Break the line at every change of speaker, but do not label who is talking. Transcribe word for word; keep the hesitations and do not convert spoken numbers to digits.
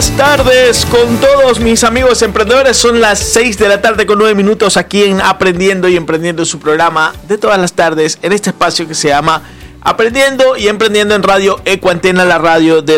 buenas tardes con todos mis amigos emprendedores. Son las seis de la tarde con nueve minutos aquí en Aprendiendo y Emprendiendo, su programa de todas las tardes en este espacio que se llama Aprendiendo y Emprendiendo en Radio Ecuantena, la radio de